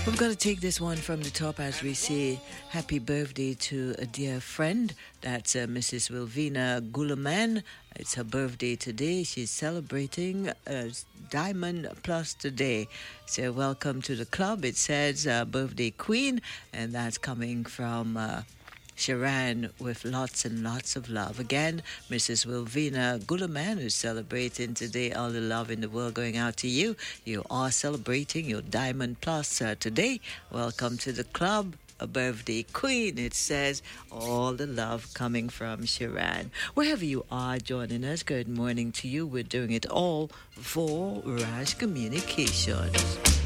We've got to take this one from the top as we say happy birthday to a dear friend. That's Mrs. Wilvina Gulaman. It's her birthday today. She's celebrating Diamond Plus today. So welcome to the club. It says birthday queen, and that's coming from Sharan with lots and lots of love. Again, Mrs. Wilvina Gulaman, who's celebrating today. All the love in the world going out to you. You are celebrating your Diamond Plus today. Welcome to the club. A birthday queen, it says. All the love coming from Sharan. Wherever you are joining us, good morning to you. We're doing it all for Raj Communications.